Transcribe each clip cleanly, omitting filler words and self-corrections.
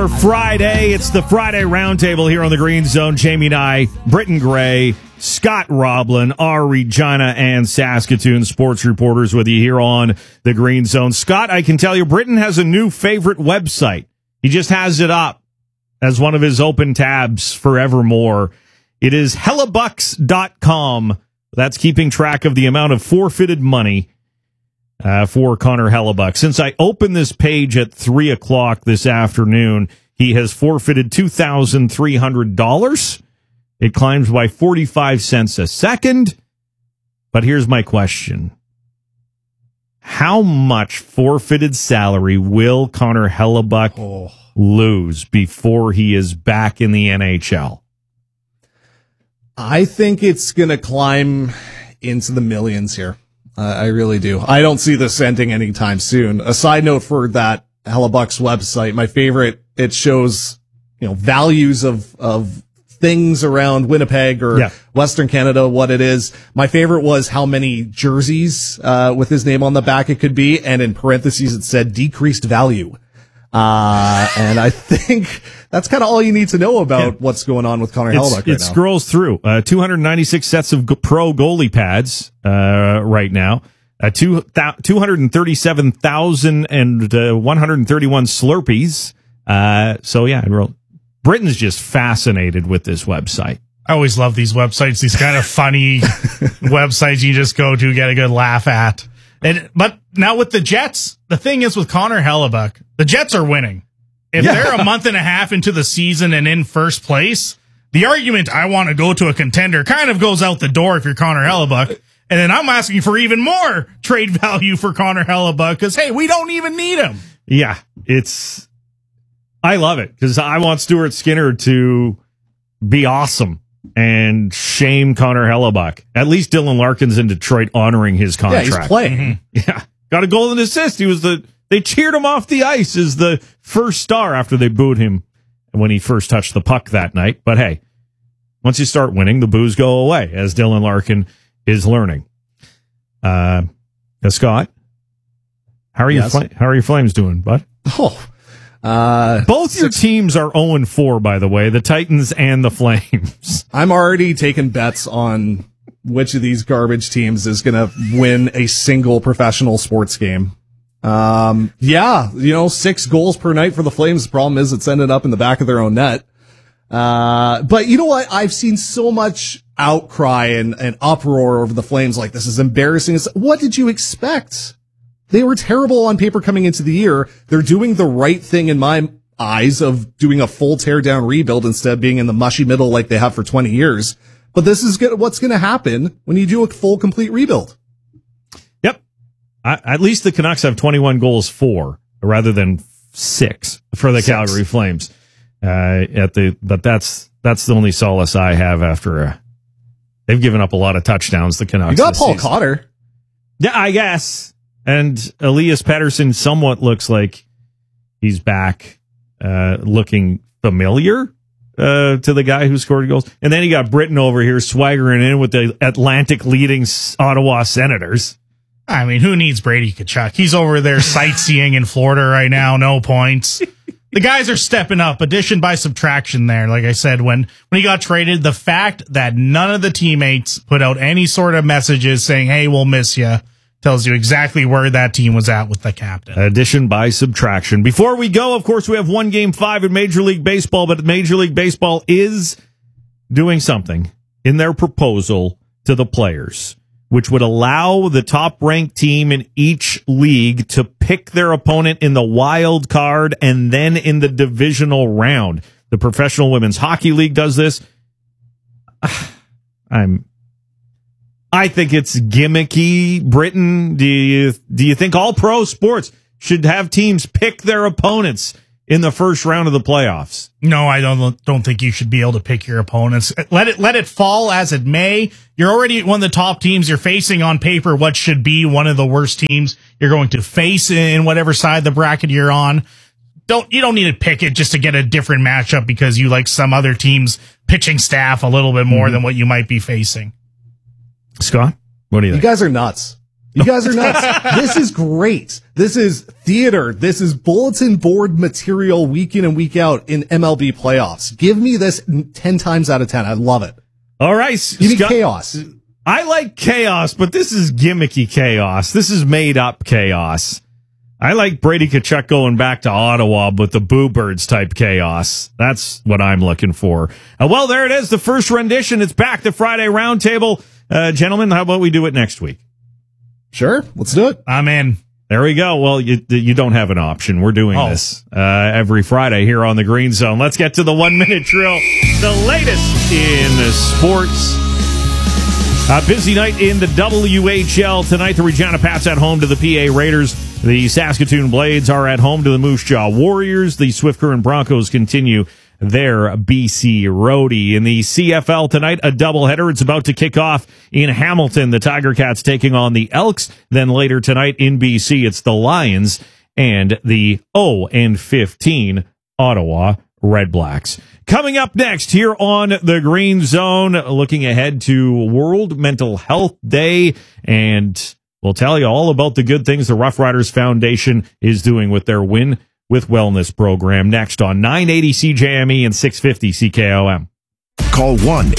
for Friday. It's the Friday Roundtable here on the Green Zone. Jamie and I, Britton Gray, Scott Roblin, our Regina and Saskatoon sports reporters with you here on the Green Zone. Scott, I can tell you, Britton has a new favorite website. He just has it up as one of his open tabs forevermore. It is Hellebucks.com. That's keeping track of the amount of forfeited money for Connor Hellebuyck. Since I opened this page at 3 o'clock this afternoon, he has forfeited $2,300. It climbs by 45 cents a second. But here's my question. How much forfeited salary will Connor Hellebuyck lose before he is back in the NHL? I think it's going to climb into the millions here. I really do. I don't see this ending anytime soon. A side note for that Hellebuck's website, my favorite, it shows, values of things around Winnipeg or Western Canada, what it is. My favorite was how many jerseys, with his name on the back it could be. And in parentheses, it said decreased value. And I think that's kind of all you need to know about what's going on with Connor Hellebuyck right now. It scrolls through 296 sets of pro goalie pads right now, 237,131 Slurpees. Britain's just fascinated with this website. I always love these websites, these kind of funny websites you just go to get a good laugh at. But now with the Jets, the thing is with Connor Hellebuyck, the Jets are winning. If they're a month and a half into the season and in first place, the argument I want to go to a contender kind of goes out the door if you're Connor Hellebuyck. And then I'm asking for even more trade value for Connor Hellebuyck because, hey, we don't even need him. Yeah, I love it because I want Stuart Skinner to be awesome and shame Connor Hellebuyck. At least Dylan Larkin's in Detroit honoring his contract. Yeah, he's playing. Mm-hmm. Yeah, got a goal and assist. They cheered him off the ice as the first star after they booed him when he first touched the puck that night. But hey, once you start winning, the boos go away, as Dylan Larkin is learning. Scott, how are your Flames doing, bud? Both your teams are 0-4, by the way, the Titans and the Flames. I'm already taking bets on which of these garbage teams is going to win a single professional sports game. 6 goals per night for the Flames. The problem is it's ended up in the back of their own net. But you know what? I've seen so much outcry and uproar over the Flames. Like, this is embarrassing. What did you expect? They were terrible on paper coming into the year. They're doing the right thing in my eyes of doing a full tear-down rebuild instead of being in the mushy middle like they have for 20 years. But this is what's going to happen when you do a full, complete rebuild. Yep. At least the Canucks have 21 goals for, rather than 6 for the Calgary Flames. But that's the only solace I have after they've given up a lot of touchdowns, the Canucks. You got Paul Cotter. Yeah, I guess. And Elias Pettersson somewhat looks like he's back, looking familiar to the guy who scored goals. And then you got Britton over here swaggering in with the Atlantic leading Ottawa Senators. I mean, who needs Brady Tkachuk? He's over there sightseeing in Florida right now, no points. The guys are stepping up, addition by subtraction there. Like I said, when he got traded, the fact that none of the teammates put out any sort of messages saying, hey, we'll miss you, tells you exactly where that team was at with the captain. Addition by subtraction. Before we go, of course, we have 1 Game 5 in Major League Baseball, but Major League Baseball is doing something in their proposal to the players, which would allow the top-ranked team in each league to pick their opponent in the wild card and then in the divisional round. The Professional Women's Hockey League does this. I think it's gimmicky. Britton, do you think all pro sports should have teams pick their opponents in the first round of the playoffs? No, I don't think you should be able to pick your opponents. Let it fall as it may. You're already one of the top teams. You're facing on paper what should be one of the worst teams you're going to face in whatever side of the bracket you're on. You don't need to pick it just to get a different matchup because you like some other team's pitching staff a little bit more than what you might be facing. Scott, what do you think? You guys are nuts. You guys are nuts. This is great. This is theater. This is bulletin board material week in and week out in MLB playoffs. Give me this 10 times out of 10. I love it. All right. Give me chaos. I like chaos, but this is gimmicky chaos. This is made up chaos. I like Brady Tkachuk going back to Ottawa with the Boo Birds type chaos. That's what I'm looking for. Well, there it is. The first rendition. It's back to Friday Roundtable. Gentlemen, how about we do it next week? Sure. Let's do it. I'm in. There we go. Well, you don't have an option. We're doing this every Friday here on the Green Zone. Let's get to the 1 minute drill. The latest in sports. A busy night in the WHL tonight. The Regina Pats at home to the PA Raiders. The Saskatoon Blades are at home to the Moose Jaw Warriors. The Swift Current Broncos continue their BC roadie. In the CFL tonight, a doubleheader. It's about to kick off in Hamilton. The Tiger Cats taking on the Elks. Then later tonight in BC, it's the Lions and the 0-15 Ottawa Redblacks. Coming up next here on the Green Zone, looking ahead to World Mental Health Day, and we'll tell you all about the good things the Rough Riders Foundation is doing with their Win with Wellness program next on 980 CJME and 650 CKOM. Call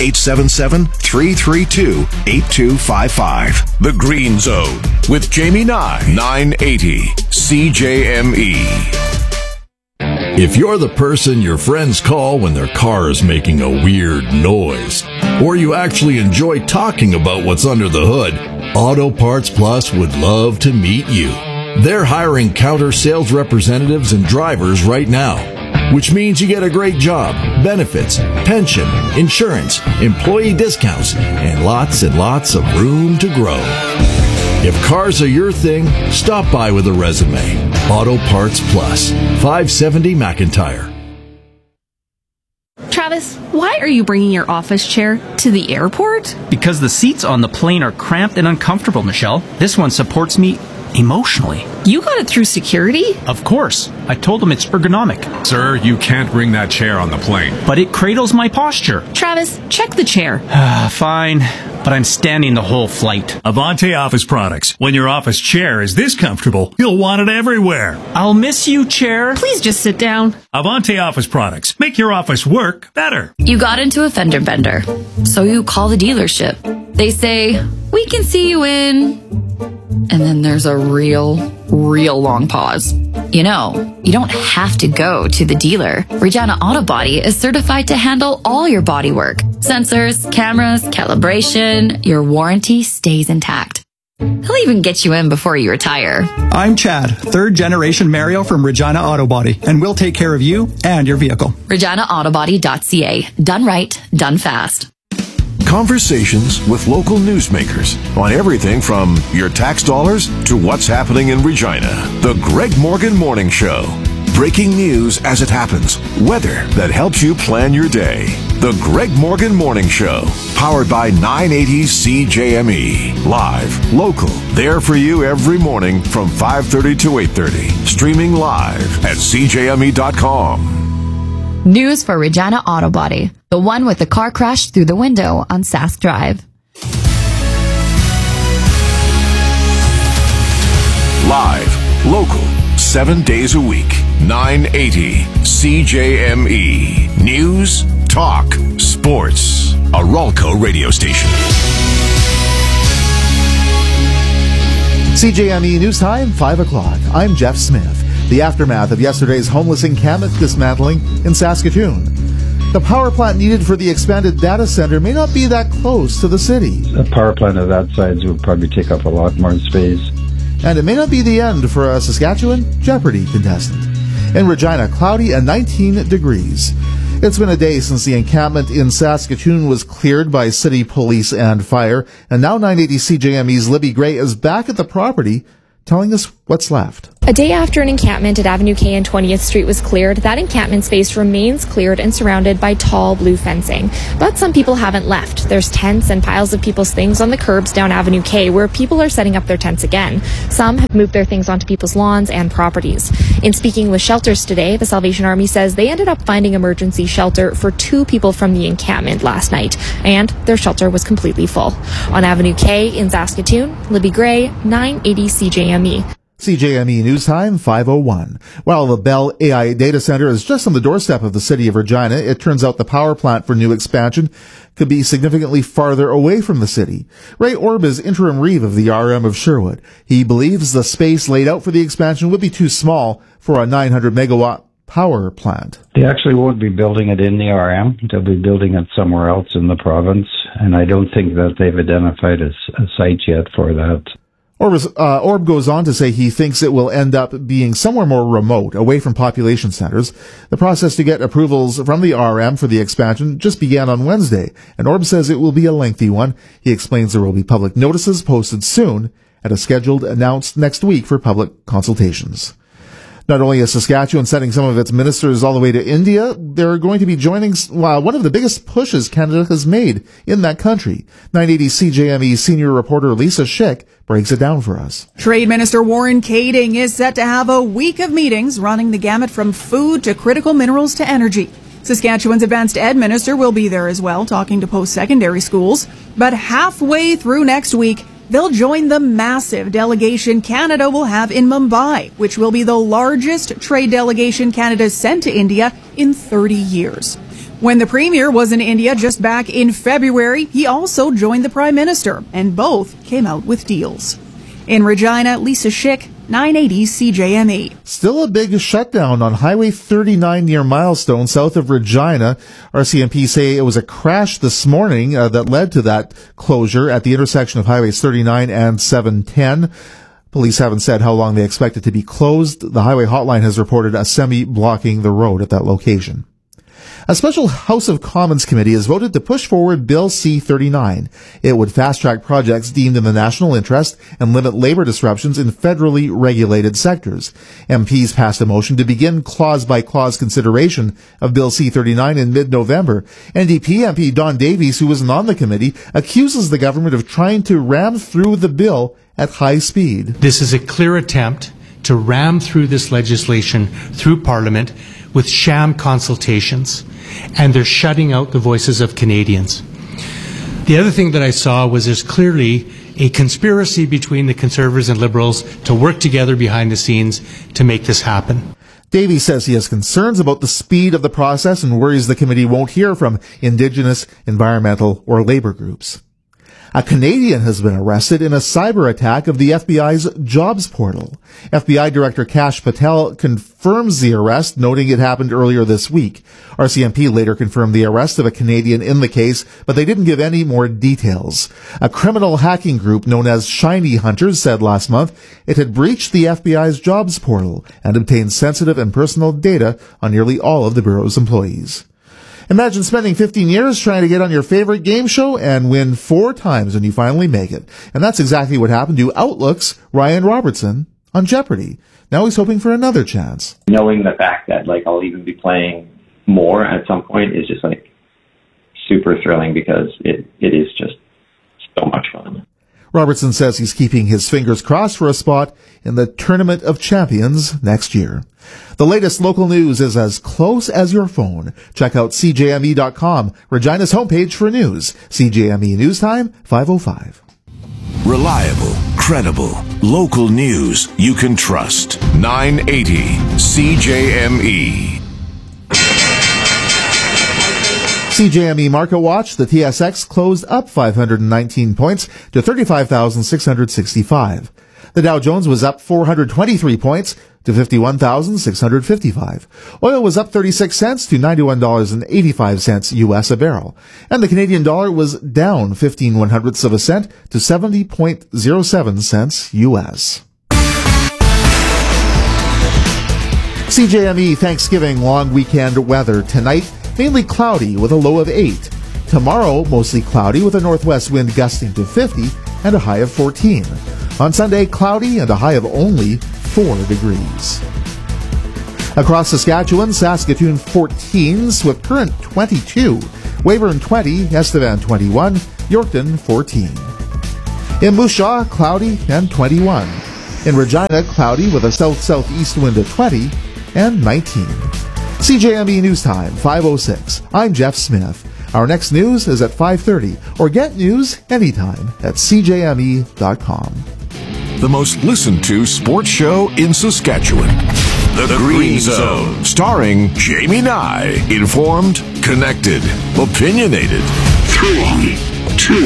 1-877-332-8255. The Green Zone with Jamie Nye, 980 CJME. If you're the person your friends call when their car is making a weird noise, or you actually enjoy talking about what's under the hood, Auto Parts Plus would love to meet you. They're hiring counter sales representatives and drivers right now, which means you get a great job, benefits, pension, insurance, employee discounts, and lots of room to grow. If cars are your thing, stop by with a resume. Auto Parts Plus, 570 McIntyre. Travis, why are you bringing your office chair to the airport? Because the seats on the plane are cramped and uncomfortable, Michelle. This one supports me emotionally. You got it through security? Of course. I told them it's ergonomic. Sir, you can't bring that chair on the plane. But it cradles my posture. Travis, check the chair. Fine. But I'm standing the whole flight. Avante Office Products. When your office chair is this comfortable, you'll want it everywhere. I'll miss you, chair. Please just sit down. Avante Office Products. Make your office work better. You got into a fender bender, so you call the dealership. They say, we can see you in... And then there's a real long pause. You know, you don't have to go to the dealer. Regina Auto Body is certified to handle all your body work. Sensors, cameras, calibration, your warranty stays intact. He'll even get you in before you retire. I'm Chad, third generation Mario from Regina Auto Body, and we'll take care of you and your vehicle. ReginaAutobody.ca. Done right, done fast. Conversations with local newsmakers on everything from your tax dollars to what's happening in Regina. The Greg Morgan Morning Show. Breaking news as it happens. Weather that helps you plan your day. The Greg Morgan Morning Show. Powered by 980 CJME. Live, local, there for you every morning from 5:30 to 8:30. Streaming live at CJME.com. News for Regina Auto Body, the one with the car crash through the window on Sask Drive. Live, local, 7 days a week, 980 CJME. News, talk, sports. A Ralco radio station. CJME News Time, 5 o'clock. I'm Jeff Smith. The aftermath of yesterday's homeless encampment dismantling in Saskatoon. The power plant needed for the expanded data center may not be that close to the city. A power plant of that size would probably take up a lot more space. And it may not be the end for a Saskatchewan Jeopardy contestant. In Regina, cloudy and 19 degrees. It's been a day since the encampment in Saskatoon was cleared by city police and fire, and now 980 CJME's Libby Gray is back at the property telling us what's left. A day after an encampment at Avenue K and 20th Street was cleared, that encampment space remains cleared and surrounded by tall blue fencing. But some people haven't left. There's tents and piles of people's things on the curbs down Avenue K where people are setting up their tents again. Some have moved their things onto people's lawns and properties. In speaking with shelters today, the Salvation Army says they ended up finding emergency shelter for 2 people from the encampment last night, and their shelter was completely full. On Avenue K in Saskatoon, Libby Gray, 980 CJME. CJME News Time, 5:01. While the Bell AI Data Center is just on the doorstep of the city of Regina, it turns out the power plant for new expansion could be significantly farther away from the city. Ray Orb is interim reeve of the RM of Sherwood. He believes the space laid out for the expansion would be too small for a 900-megawatt power plant. They actually won't be building it in the RM. They'll be building it somewhere else in the province, and I don't think that they've identified a site yet for that. Orb goes on to say he thinks it will end up being somewhere more remote, away from population centers. The process to get approvals from the RM for the expansion just began on Wednesday, and Orb says it will be a lengthy one. He explains there will be public notices posted soon at a scheduled announced next week for public consultations. Not only is Saskatchewan sending some of its ministers all the way to India, they're going to be joining one of the biggest pushes Canada has made in that country. 980 CJME senior reporter Lisa Schick breaks it down for us. Trade Minister Warren Kading is set to have a week of meetings running the gamut from food to critical minerals to energy. Saskatchewan's advanced ed minister will be there as well, talking to post-secondary schools. But halfway through next week, they'll join the massive delegation Canada will have in Mumbai, which will be the largest trade delegation Canada's sent to India in 30 years. When the Premier was in India just back in February, he also joined the Prime Minister, and both came out with deals. In Regina, Lisa Schick, 980 CJME. Still a big shutdown on Highway 39 near Milestone, south of Regina. RCMP say it was a crash this morning that led to that closure at the intersection of Highways 39 and 710. Police haven't said how long they expect it to be closed. The Highway Hotline has reported a semi blocking the road at that location. A special House of Commons committee has voted to push forward Bill C-39. It would fast-track projects deemed in the national interest and limit labor disruptions in federally regulated sectors. MPs passed a motion to begin clause-by-clause consideration of Bill C-39 in mid-November. NDP MP Don Davies, who wasn't on the committee, accuses the government of trying to ram through the bill at high speed. This is a clear attempt to ram through this legislation through Parliament with sham consultations, and they're shutting out the voices of Canadians. The other thing that I saw was there's clearly a conspiracy between the Conservatives and Liberals to work together behind the scenes to make this happen. Davies says he has concerns about the speed of the process and worries the committee won't hear from Indigenous, environmental, or labor groups. A Canadian has been arrested in a cyber attack of the FBI's jobs portal. FBI Director Kash Patel confirms the arrest, noting it happened earlier this week. RCMP later confirmed the arrest of a Canadian in the case, but they didn't give any more details. A criminal hacking group known as Shiny Hunters said last month it had breached the FBI's jobs portal and obtained sensitive and personal data on nearly all of the Bureau's employees. Imagine spending 15 years trying to get on your favorite game show and win 4 times when you finally make it. And that's exactly what happened to Outlook's Ryan Robertson on Jeopardy! Now he's hoping for another chance. Knowing the fact that I'll even be playing more at some point is just super thrilling because it is just so much fun. Robertson says he's keeping his fingers crossed for a spot in the Tournament of Champions next year. The latest local news is as close as your phone. Check out CJME.com, Regina's homepage for news. CJME News Time, 5:05. Reliable, credible, local news you can trust. 980 CJME. CJME Market Watch, the TSX closed up 519 points to 35,665. The Dow Jones was up 423 points to 51,655. Oil was up 36 cents to $91.85 U.S. a barrel. And the Canadian dollar was down 15/100ths of a cent to 70.07 cents U.S. CJME Thanksgiving long weekend weather. Tonight, mainly cloudy with a low of 8. Tomorrow, mostly cloudy with a northwest wind gusting to 50 and a high of 14. On Sunday, cloudy and a high of only 4 degrees. Across Saskatchewan, Saskatoon 14, Swift Current 22, Weyburn 20, Estevan 21, Yorkton 14. In Moose Jaw, cloudy and 21. In Regina, cloudy with a south-southeast wind at 20 and 19. CJME News Time, 5:06. I'm Jeff Smith. Our next news is at 5:30, or get news anytime at cjme.com. The most listened to sports show in Saskatchewan. The Green Zone, starring Jamie Nye. Informed, connected, opinionated. 3, 2,